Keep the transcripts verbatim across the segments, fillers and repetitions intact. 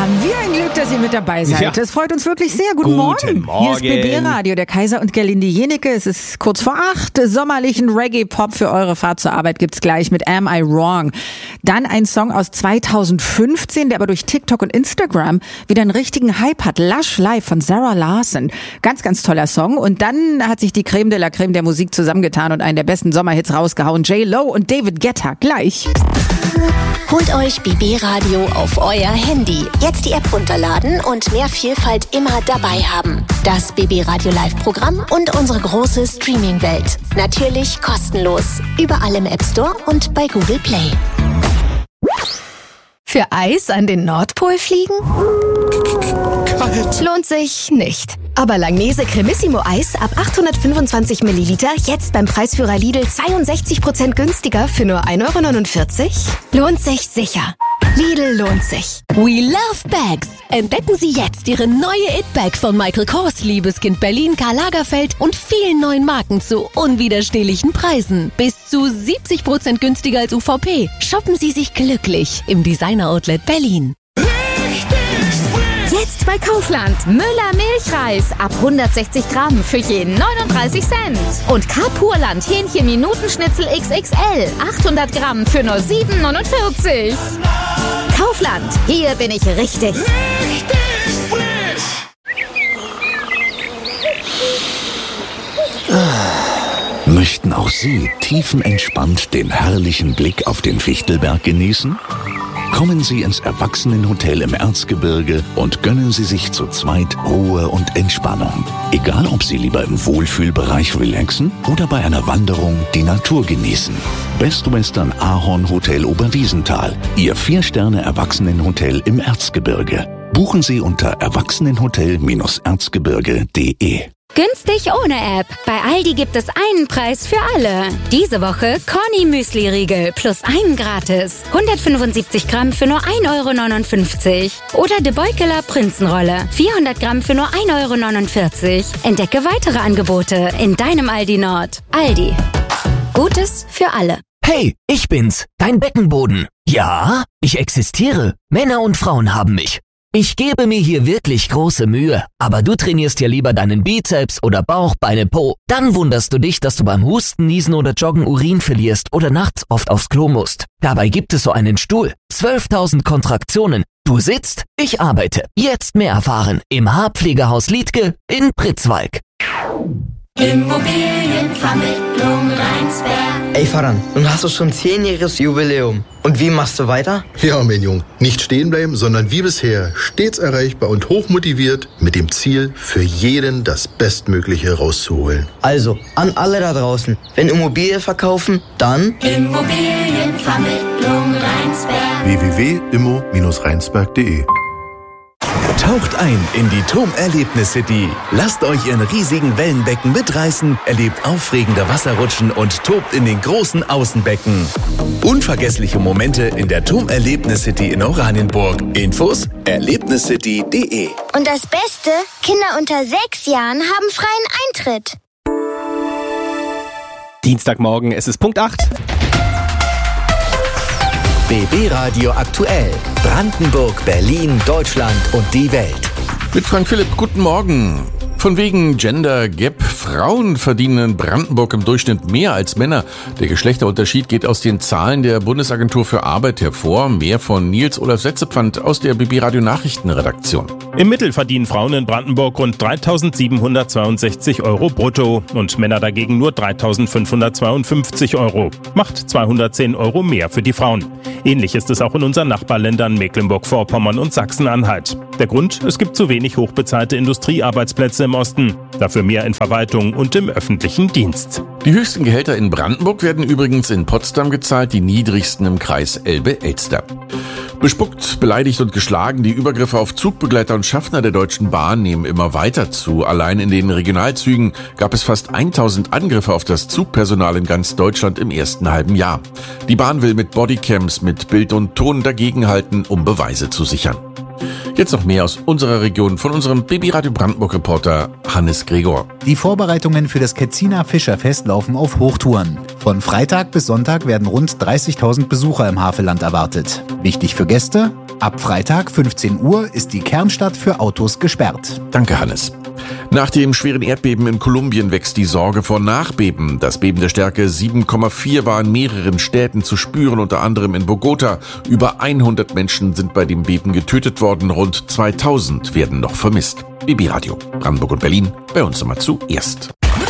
Haben wir ein Glück, dass ihr mit dabei seid. Ja. Das freut uns wirklich sehr. Guten, Guten Morgen. Morgen. Hier ist B B Radio, der Kaiser und Gerlinde Jenecke. Es ist kurz vor acht. Sommerlichen Reggae-Pop für eure Fahrt zur Arbeit gibt's gleich mit Am I Wrong. Dann ein Song aus zweitausendfünfzehn, der aber durch TikTok und Instagram wieder einen richtigen Hype hat. Lush Live von Sarah Larson. Ganz, ganz toller Song. Und dann hat sich die Creme de la Creme der Musik zusammengetan und einen der besten Sommerhits rausgehauen. J-Lo und David Guetta. Gleich. Holt euch B B Radio auf euer Handy. Jetzt die App runterladen und mehr Vielfalt immer dabei haben. Das B B Radio Live-Programm und unsere große Streaming-Welt. Natürlich kostenlos. Überall im App Store und bei Google Play. Für Eis an den Nordpol fliegen? Kalt. Lohnt sich nicht. Aber Langnese Cremissimo Eis ab achthundertfünfundzwanzig Milliliter jetzt beim Preisführer Lidl zweiundsechzig Prozent günstiger für nur ein Euro neunundvierzig? Lohnt sich sicher. Lidl lohnt sich. We love bags. Entdecken Sie jetzt Ihre neue It-Bag von Michael Kors, Liebeskind Berlin, Karl Lagerfeld und vielen neuen Marken zu unwiderstehlichen Preisen. Bis zu siebzig Prozent günstiger als U V P. Shoppen Sie sich glücklich im Designer Outlet Berlin. Jetzt bei Kaufland. Müller Milchreis ab hundertsechzig Gramm für jeden neununddreißig Cent. Und Carpurland Hähnchen Minutenschnitzel X X L achthundert Gramm für nur sieben neunundvierzig. Kaufland, hier bin ich richtig. Richtig frisch. Möchten auch Sie tiefenentspannt den herrlichen Blick auf den Fichtelberg genießen? Kommen Sie ins Erwachsenenhotel im Erzgebirge und gönnen Sie sich zu zweit Ruhe und Entspannung. Egal, ob Sie lieber im Wohlfühlbereich relaxen oder bei einer Wanderung die Natur genießen. Best Western Ahorn Hotel Oberwiesenthal, Ihr Vier-Sterne-Erwachsenenhotel im Erzgebirge. Buchen Sie unter erwachsenenhotel erzgebirge punkt de. Günstig ohne App. Bei Aldi gibt es einen Preis für alle. Diese Woche Corny Müsli-Riegel plus einen gratis. hundertfünfundsiebzig Gramm für nur ein Euro neunundfünfzig. Oder De Beukeler Prinzenrolle. vierhundert Gramm für nur ein Euro neunundvierzig. Entdecke weitere Angebote in deinem Aldi Nord. Aldi. Gutes für alle. Hey, ich bin's, dein Beckenboden. Ja, ich existiere. Männer und Frauen haben mich. Ich gebe mir hier wirklich große Mühe, aber du trainierst ja lieber deinen Bizeps oder Bauch, Beine, Po. Dann wunderst du dich, dass du beim Husten, Niesen oder Joggen Urin verlierst oder nachts oft aufs Klo musst. Dabei gibt es so einen Stuhl. zwölftausend Kontraktionen. Du sitzt, ich arbeite. Jetzt mehr erfahren im Haarpflegehaus Liedtke in Pritzwalk. Immobilienvermittlung Rheinsberg. Ey Faran, nun hast du schon zehnjähriges Jubiläum. Und wie machst du weiter? Ja, mein Junge, nicht stehen bleiben, sondern wie bisher stets erreichbar und hochmotiviert mit dem Ziel, für jeden das Bestmögliche rauszuholen. Also, an alle da draußen, wenn Immobilie verkaufen, dann Immobilienvermittlung Rheinsberg. w w w punkt immo Bindestrich rheinsberg punkt de. Taucht ein in die T O M Erlebnis City. Lasst euch in riesigen Wellenbecken mitreißen, erlebt aufregende Wasserrutschen und tobt in den großen Außenbecken. Unvergessliche Momente in der T O M Erlebnis City in Oranienburg. Infos erlebniscity punkt de. Und das Beste, Kinder unter sechs Jahren haben freien Eintritt. Dienstagmorgen, es ist Punkt acht. B B Radio aktuell. Brandenburg, Berlin, Deutschland und die Welt. Mit Frank Philipp, guten Morgen. Von wegen Gender Gap. Frauen verdienen in Brandenburg im Durchschnitt mehr als Männer. Der Geschlechterunterschied geht aus den Zahlen der Bundesagentur für Arbeit hervor. Mehr von Nils Olaf Setzepfand aus der B B Radio Nachrichtenredaktion. Im Mittel verdienen Frauen in Brandenburg rund dreitausendsiebenhundertzweiundsechzig Euro brutto und Männer dagegen nur dreitausendfünfhundertzweiundfünfzig Euro. Macht zweihundertzehn Euro mehr für die Frauen. Ähnlich ist es auch in unseren Nachbarländern Mecklenburg-Vorpommern und Sachsen-Anhalt. Der Grund? Es gibt zu wenig hochbezahlte Industriearbeitsplätze im Osten. Dafür mehr in Verwaltung und im öffentlichen Dienst. Die höchsten Gehälter in Brandenburg werden übrigens in Potsdam gezahlt, die niedrigsten im Kreis Elbe-Elster. Bespuckt, beleidigt und geschlagen, die Übergriffe auf Zugbegleiter und Schaffner der Deutschen Bahn nehmen immer weiter zu. Allein in den Regionalzügen gab es fast tausend Angriffe auf das Zugpersonal in ganz Deutschland im ersten halben Jahr. Die Bahn will mit Bodycams, mit Bild und Ton dagegenhalten, um Beweise zu sichern. Jetzt noch mehr aus unserer Region von unserem B B Radio Brandenburg Reporter Hannes Gregor. Die Vorbereitungen für das Ketziner Fischerfest laufen auf Hochtouren. Von Freitag bis Sonntag werden rund dreißigtausend Besucher im Havelland erwartet. Wichtig für Gäste: ab Freitag fünfzehn Uhr ist die Kernstadt für Autos gesperrt. Danke, Hannes. Nach dem schweren Erdbeben in Kolumbien wächst die Sorge vor Nachbeben. Das Beben der Stärke sieben Komma vier war in mehreren Städten zu spüren, unter anderem in Bogota. Über hundert Menschen sind bei dem Beben getötet worden, rund zweitausend werden noch vermisst. B B Radio Brandenburg und Berlin, bei uns immer zuerst.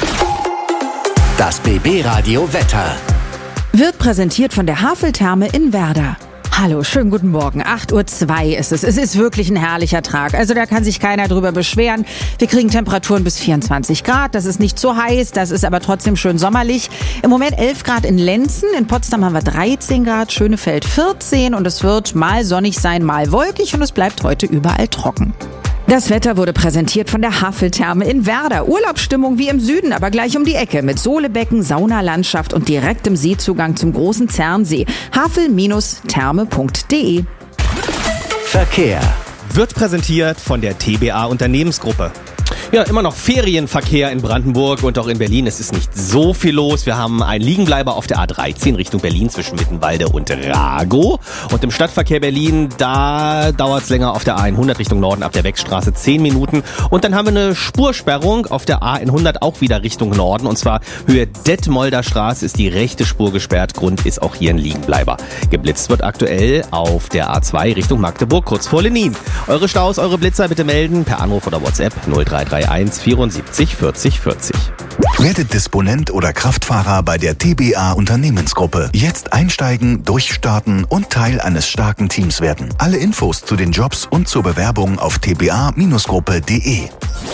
Das B B Radio Wetter wird präsentiert von der Haveltherme in Werder. Hallo, schönen guten Morgen. acht Uhr zwei ist es. Es ist wirklich ein herrlicher Tag. Also da kann sich keiner drüber beschweren. Wir kriegen Temperaturen bis vierundzwanzig Grad. Das ist nicht so heiß, das ist aber trotzdem schön sommerlich. Im Moment elf Grad in Lenzen. In Potsdam haben wir dreizehn Grad, Schönefeld vierzehn. Und es wird mal sonnig sein, mal wolkig. Und es bleibt heute überall trocken. Das Wetter wurde präsentiert von der Haveltherme in Werder. Urlaubsstimmung wie im Süden, aber gleich um die Ecke mit Sohlebecken, Saunalandschaft und direktem Seezugang zum großen Zernsee. havel Therme punkt de. Verkehr wird präsentiert von der T B A Unternehmensgruppe. Ja, immer noch Ferienverkehr in Brandenburg und auch in Berlin. Es ist nicht so viel los. Wir haben einen Liegenbleiber auf der A dreizehn Richtung Berlin zwischen Mittenwalde und Ragow. Und im Stadtverkehr Berlin, da dauert es länger auf der A hundert Richtung Norden ab der Wechstraße zehn Minuten. Und dann haben wir eine Spursperrung auf der A hundert auch wieder Richtung Norden. Und zwar Höhe Detmolder Straße ist die rechte Spur gesperrt. Grund ist auch hier ein Liegenbleiber. Geblitzt wird aktuell auf der A zwei Richtung Magdeburg, kurz vor Lenin. Eure Staus, eure Blitzer bitte melden per Anruf oder WhatsApp null drei drei eins vierundsiebzig vierzig vierzig. Werdet Disponent oder Kraftfahrer bei der T B A Unternehmensgruppe. Jetzt einsteigen, durchstarten und Teil eines starken Teams werden. Alle Infos zu den Jobs und zur Bewerbung auf t b a Gruppe punkt de.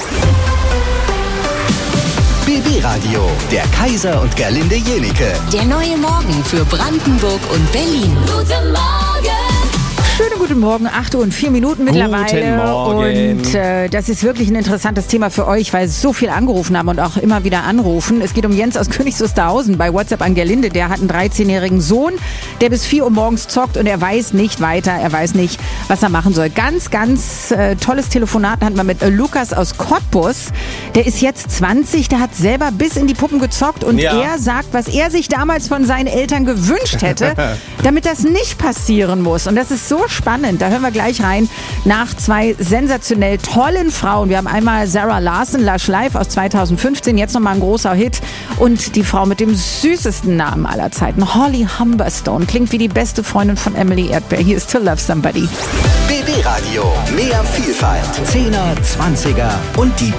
B B Radio, der Kaiser und Gerlinde Jenike. Der neue Morgen für Brandenburg und Berlin. Guten Morgen! Schönen guten Morgen, acht Uhr und vier Minuten mittlerweile. Guten Morgen. Und äh, das ist wirklich ein interessantes Thema für euch, weil so viel angerufen haben und auch immer wieder anrufen. Es geht um Jens aus Königs Wusterhausen bei WhatsApp an Gerlinde. Der hat einen dreizehnjährigen Sohn, der bis vier Uhr morgens zockt und er weiß nicht weiter, er weiß nicht, was er machen soll. Ganz, ganz äh, tolles Telefonat hatten wir mit äh, Lukas aus Cottbus. Der ist jetzt zwanzig, der hat selber bis in die Puppen gezockt und ja. er sagt, was er sich damals von seinen Eltern gewünscht hätte, damit das nicht passieren muss. Und das ist so spannend. Da hören wir gleich rein nach zwei sensationell tollen Frauen. Wir haben einmal Sarah Larson, Lush Life aus zweitausendfünfzehn, jetzt nochmal ein großer Hit. Und die Frau mit dem süßesten Namen aller Zeiten, Holly Humberstone. Klingt wie die beste Freundin von Emily Erdbeer. Hier ist To Love Somebody. B B Radio, mehr Vielfalt. Zehner, Zwanziger und die